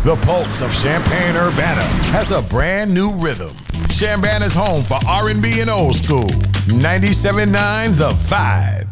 The pulse of Champaign-Urbana has a brand new rhythm. Champaign is home for R&B and old school. 97.9 The Vibe.